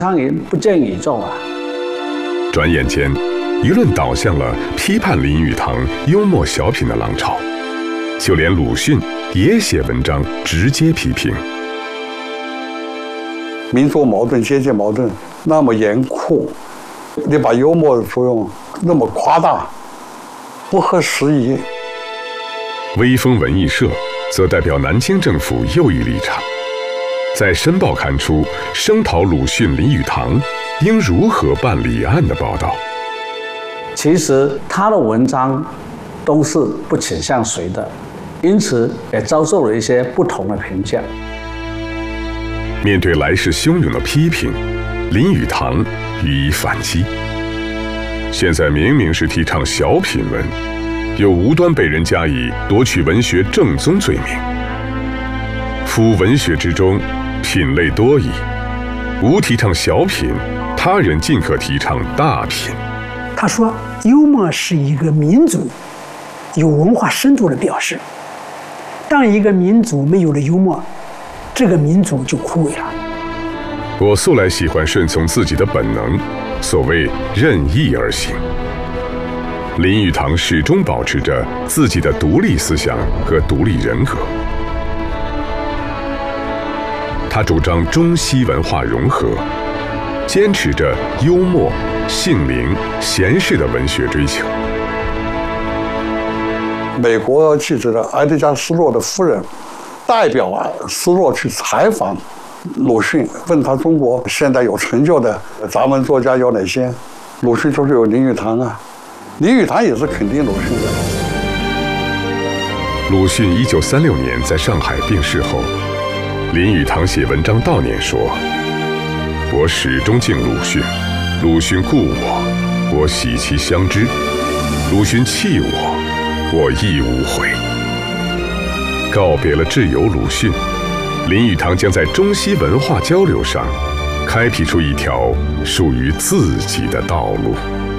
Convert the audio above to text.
苍蝇不见宇宙啊！ 转眼间，舆论导向了批判林语堂幽默小品的浪潮，就连鲁迅也写文章直接批评。 民族矛盾、阶级矛盾那么严酷，你把幽默的作用那么夸大，不合时宜。 微风文艺社则代表南京政府右翼立场，在《申报》刊出声讨鲁迅、林语堂应如何办理案的报道。 其实他的文章都是不倾向谁的，因此也遭受了一些不同的评价。 面对来势汹涌的批评，林语堂予以反击。现在明明是提倡小品文，又无端被人加以夺取文学正宗罪名。夫文学之中，品类多矣，吾提倡小品，他人尽可提倡大品。 他说，幽默是一个民族有文化深度的表示。当一个民族没有了幽默，这个民族就枯萎了。 我素来喜欢顺从自己的本能，所谓任意而行。林语堂始终保持着自己的独立思想和独立人格。他主张中西文化融合，坚持着幽默、性灵、闲适的文学追求。 美国记者的埃德加·斯洛的夫人代表斯洛去采访鲁迅，问他中国现在有成就的杂文作家有哪些？鲁迅就是有林语堂啊，林语堂也是肯定鲁迅的。 鲁迅1936年在上海病逝后，林语堂写文章悼念说：“我始终敬鲁迅，鲁迅故我，我喜其相知；鲁迅弃我，我亦无悔。”告别了挚友鲁迅，林语堂将在中西文化交流上开辟出一条属于自己的道路。